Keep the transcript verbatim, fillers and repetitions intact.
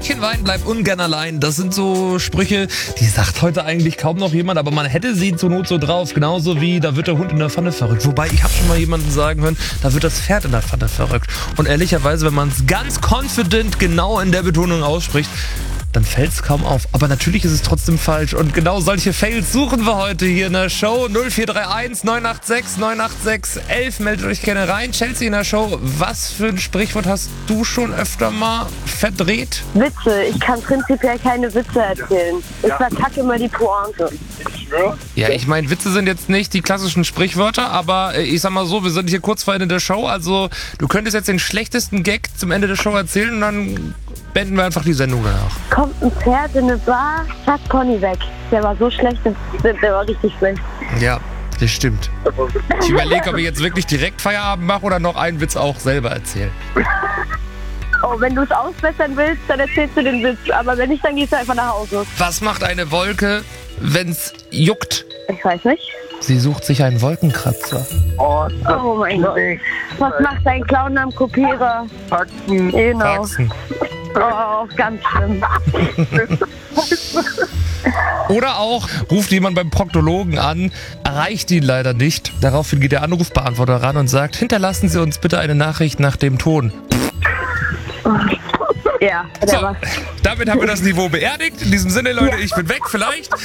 Mädchen weint, bleibt ungern allein. Das sind so Sprüche, die sagt heute eigentlich kaum noch jemand, aber man hätte sie zur Not so drauf. Genauso wie, da wird der Hund in der Pfanne verrückt. Wobei, ich habe schon mal jemanden sagen hören, da wird das Pferd in der Pfanne verrückt. Und ehrlicherweise, wenn man es ganz confident genau in der Betonung ausspricht, dann fällt es kaum auf. Aber natürlich ist es trotzdem falsch. Und genau solche Fails suchen wir heute hier in der Show. null vier drei eins neun acht sechs neun acht sechs elf. Meldet euch gerne rein. Chelsea in der Show. Was für ein Sprichwort hast du schon öfter mal verdreht? Witze. Ich kann prinzipiell keine Witze erzählen. Ich verkacke immer die Pointe. Ich schwöre. Ja, ich meine, Witze sind jetzt nicht die klassischen Sprichwörter, aber ich sag mal so, wir sind hier kurz vor Ende der Show. Also du könntest jetzt den schlechtesten Gag zum Ende der Show erzählen und dann beenden wir einfach die Sendung danach. Kommt ein Pferd in eine Bar, zack, Pony weg. Der war so schlecht, der war richtig schlecht. Ja, das stimmt. Ich überlege, ob ich jetzt wirklich direkt Feierabend mache oder noch einen Witz auch selber erzähle. Oh, wenn du es ausbessern willst, dann erzählst du den Witz. Aber wenn nicht, dann gehst du einfach nach Hause. Was macht eine Wolke, wenn's juckt? Ich weiß nicht. Sie sucht sich einen Wolkenkratzer. Oh, das Oh mein Gott. Was macht dein Clown am Kopierer? Faxen. Genau. Faxen. Oh, ganz schlimm. Oder auch, ruft jemand beim Proktologen an, erreicht ihn leider nicht. Daraufhin geht der Anrufbeantworter ran und sagt, hinterlassen Sie uns bitte eine Nachricht nach dem Ton. Ja, der So, war. damit haben wir das Niveau beerdigt. In diesem Sinne, Leute, ich bin weg vielleicht.